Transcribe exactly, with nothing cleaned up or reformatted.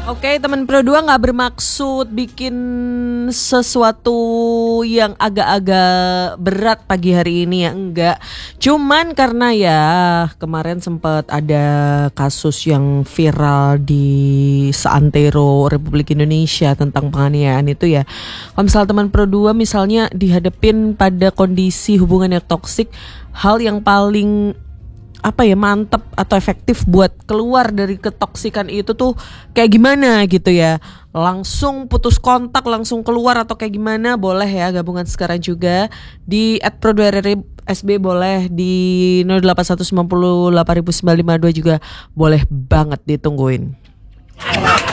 Oke, teman Pro dua nggak bermaksud bikin sesuatu yang agak-agak berat pagi hari ini ya, enggak. Cuman karena ya kemarin sempat ada kasus yang viral di seantero Republik Indonesia tentang penganiayaan itu ya. Kalau misalnya teman Pro dua misalnya dihadapin pada kondisi hubungan yang toksik, hal yang paling apa ya mantep atau efektif buat keluar dari ketoksikan itu tuh kayak gimana gitu ya, langsung putus kontak, langsung keluar atau kayak gimana, boleh ya gabungan sekarang juga di at pro dua r r s b, boleh di nol delapan satu sembilan nol delapan sembilan lima dua juga boleh banget ditungguin.